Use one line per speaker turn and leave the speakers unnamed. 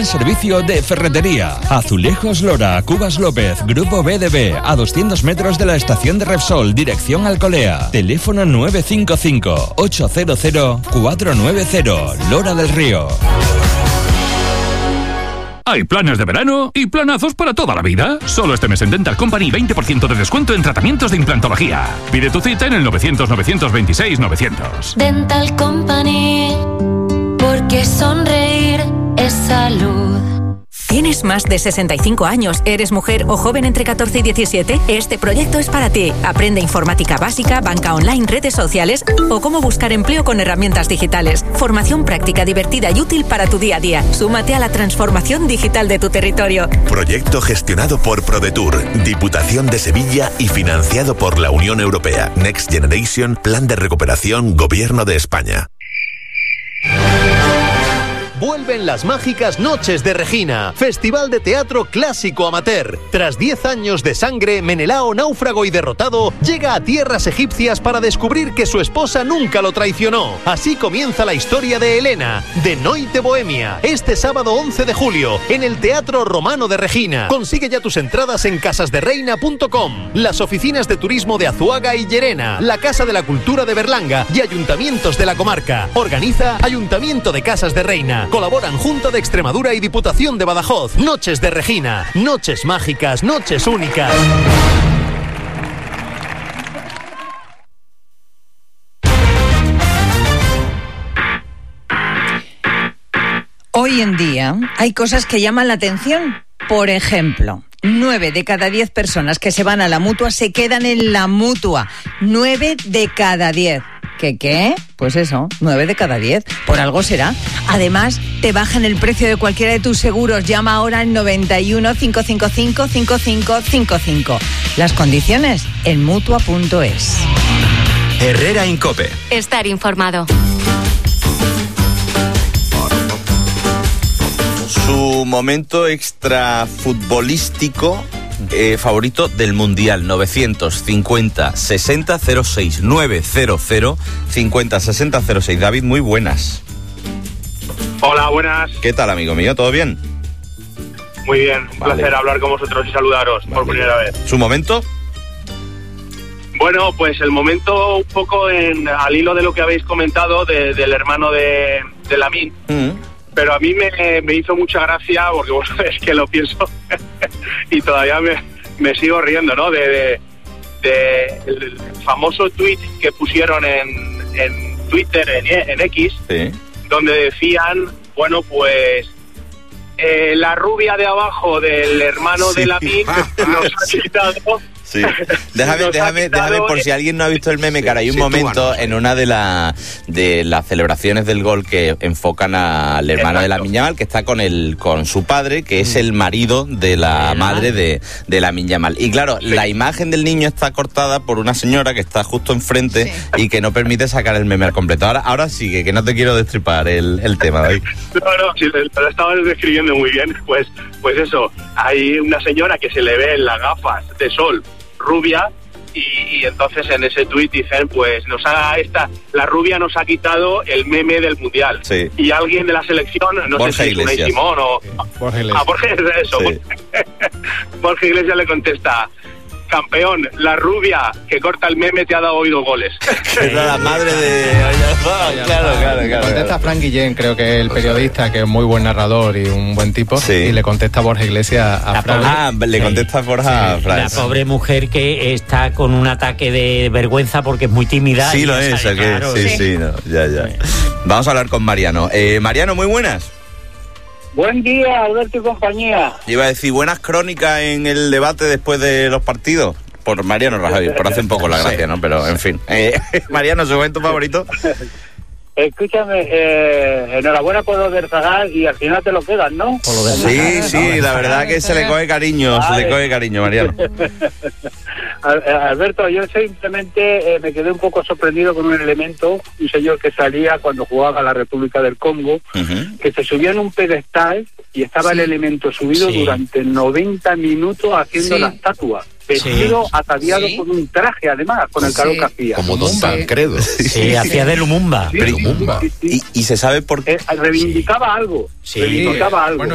Servicio de ferretería. Azulejos Lora, Cubas López, Grupo BDB, a 200 metros de la estación de Repsol, dirección Alcolea. Teléfono 955-800-490, Lora del Río.
Hay planes de verano y planazos para toda la vida. Solo este mes en Dental Company 20% de descuento en tratamientos de implantología. Pide tu cita en el 900-926-900.
Dental Company, porque sonreír es salud.
¿Tienes más de 65 años, eres mujer o joven entre 14 y 17? Este proyecto es para ti. Aprende informática básica, banca online, redes sociales o cómo buscar empleo con herramientas digitales. Formación práctica, divertida y útil para tu día a día. Súmate a la transformación digital de tu territorio.
Proyecto gestionado por ProDetour, Diputación de Sevilla y financiado por la Unión Europea. Next Generation, Plan de Recuperación, Gobierno de España.
Vuelven las mágicas Noches de Regina, festival de teatro clásico amateur. Tras 10 años de sangre, Menelao, náufrago y derrotado, llega a tierras egipcias para descubrir que su esposa nunca lo traicionó. Así comienza la historia de Helena, de Noite Bohemia, este sábado 11 de julio, en el Teatro Romano de Regina. Consigue ya tus entradas en casasdereina.com, las oficinas de turismo de Azuaga y Llerena, la Casa de la Cultura de Berlanga y ayuntamientos de la comarca. Organiza Ayuntamiento de Casas de Reina. Colaboran Junta de Extremadura y Diputación de Badajoz. Noches de Regina. Noches mágicas, noches únicas.
Hoy en día hay cosas que llaman la atención. Por ejemplo, 9 de cada 10 personas que se van a la Mutua se quedan en la Mutua. 9 de cada 10. ¿Qué? Pues eso, 9 de cada 10. Por algo será. Además, te bajan el precio de cualquiera de tus seguros. Llama ahora al 91 555 5555. Las condiciones en Mutua.es.
Herrera Incope.
Estar informado.
Su momento extrafutbolístico favorito del Mundial, 950-60-06, 900-50-60-06. David, muy buenas.
Hola, buenas.
¿Qué tal, amigo mío? ¿Todo bien?
Muy bien, un placer hablar con vosotros y saludaros por primera vez.
¿Su momento?
Bueno, pues el momento un poco al hilo de lo que habéis comentado del hermano de Lamine. Pero a mí me hizo mucha gracia, porque vos sabés que lo pienso y todavía me sigo riendo, ¿no? De el famoso tuit que pusieron en Twitter, en X,
sí,
donde decían, bueno, pues la rubia de abajo del hermano de Lamine nos ha quitado...
Sí. Déjame por si alguien no ha visto el meme, que ahora hay un momento en una de las celebraciones del gol que enfocan al hermano de Lamine Yamal, que está con su padre, que es el marido de la madre de Lamine Yamal. Y claro, la imagen del niño está cortada por una señora que está justo enfrente y que no permite sacar el meme al completo. Ahora sigue, que no te quiero destripar el tema, David.
No, sí, lo estabas describiendo muy bien. Pues eso, hay una señora que se le ve en las gafas de sol rubia y entonces en ese tuit dicen, pues la rubia nos ha quitado el meme del Mundial.
Sí.
Y alguien de la selección, no
Borja
sé si es Unai Simón o...
Borja Iglesias.
Borja Iglesias, eso.
Sí.
Borja Iglesias le contesta: campeón, la rubia que corta el meme te ha dado oído goles.
Era la madre de... Claro.
Contesta Frank Guillén, creo que es el periodista, que es muy buen narrador y un buen tipo,
sí,
y le contesta Borja Iglesias a Frank.
Le contesta Borja a Frank.
La pobre mujer que está con un ataque de vergüenza porque es muy tímida.
Sí, lo es, claro, sí, no, ya. Vamos a hablar con Mariano. Mariano, muy buenas.
Buen día, Alberto y compañía.
Iba a decir, buenas crónicas en el debate después de los partidos. Por Mariano Rajoy, por hace un poco la gracia, ¿no? Pero, en fin. Mariano, ¿su momento favorito?
Escúchame, enhorabuena por lo del Zagal y al final te lo quedas, ¿no?
Sí, la verdad que se le coge cariño, Mariano.
Alberto, yo simplemente me quedé un poco sorprendido con un elemento, un señor que salía cuando jugaba la República del Congo, que se subía en un pedestal y estaba el elemento subido durante 90 minutos haciendo la estatua. Vestido, ataviado con un traje, además, con el calor que hacía.
Como Don Tancredo.
Sí, hacía de Lumumba.
¿Y se sabe por qué?
Reivindicaba algo.
Bueno,